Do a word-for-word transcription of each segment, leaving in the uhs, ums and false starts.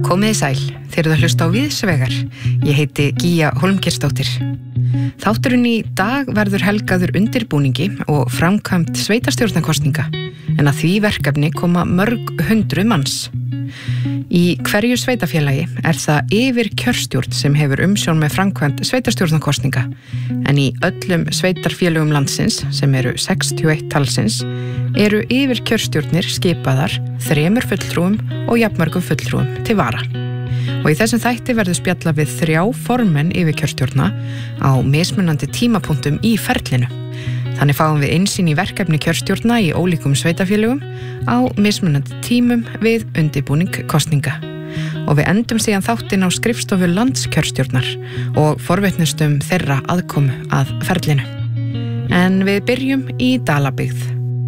Komiði sæl, þeir eru að hlusta á Víðsvegar. Ég heiti Gíja Hólmgeirsdóttir. Þátturinn í dag verður helgaður undirbúningi og framkvæmt sveitarstjórnarkosninga, en að því verkefni koma mörg hundruð manns. Í hverju sveitarfélagi er það yfir kjörstjórn sem hefur umsjón með framkvæmt sveitarstjórnarkosninga, en í öllum sveitarfélögum landsins, sem eru sextíu og eitt talsins, eru yfir kjörstjórnir skipaðar þremur fulltrúum og jafnmörgum fulltrúum til vara. Og í þessum þætti verður spjalla við þrjá formenn yfir kjörstjórna á mismunandi tímapunktum í ferlinu. Þannig fáum við innsýn í verkefni kjörstjórna í ólíkum sveitarfélögum á mismunandi tímum við undirbúning kosninga. Og við endum síðan þáttinn á skrifstofu landskjörstjórnar og forvitnustum þeirra aðkomu að ferlinu. En við byrjum í Dalabyggð.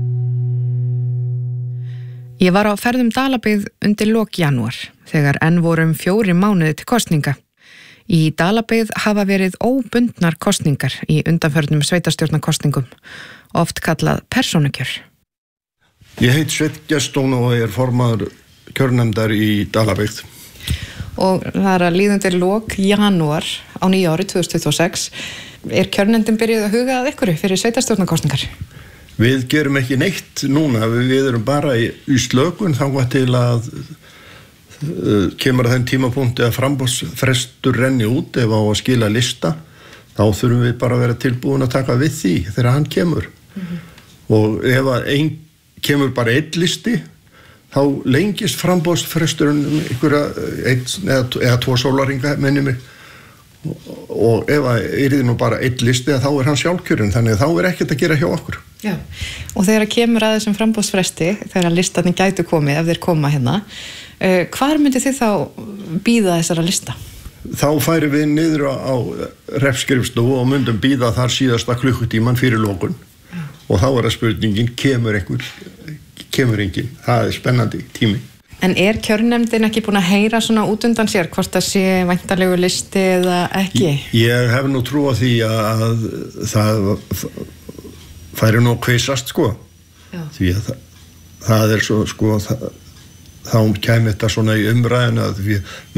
Ég var á ferðum Dalabyggð undir lok janúar, þegar enn vorum fjóri mánuði til kosninga. Í Dalabyggð hafa verið óbundnar kosningar í undanförnum sveitarstjórnarkosningum, oft kallað persónukjör. Ég heit Sveinn Gestsson og er formaður kjörnefndar í Dalabyggð. Og það er að líða undir lok janúar á nýja ári tvö þúsund tuttugu og sex. Er kjörnefndin byrjuð að huga að ykkur fyrir sveitarstjórnarkosningar? Við gerum ekki neitt núna, við erum bara í, í slökun þangað til að uh, kemur að þenn tímapunkti að framboðsfrestur renni út ef á að skila lista, þá þurfum við bara að vera tilbúin að taka við því þegar hann kemur. Mm-hmm. Og ef að ein, kemur bara einn listi, þá lengist framboðsfresturinn um einhverja einn eða, eða tvo sólarringa, menni mig. Og ef það er nú bara einn listi þá er hann sjálfkjörinn, þannig að þá er ekkert að gera hjá okkur. Já, og þegar kemur að þessum framboðsfresti, þegar listanir gætu komið ef þeir koma hérna, uh, hvar myndi þið þá bíða þessara lista? Þá færi við niður á, á refskrifstofu og myndum bíða þar síðasta klukkutíman fyrir lokun. Já. Og þá er það spurningin, kemur einhver, kemur enginn, það er spennandi tími. En er kjörnefndin ekki búin að heyra svona út undan sér hvort það sé væntanlegu listi eða ekki? Ég, ég hef nú trú á því að það færi nú kvisast sko. Já. Því að það, það er svo sko það, þá kæmi þetta svona í umræðinu að við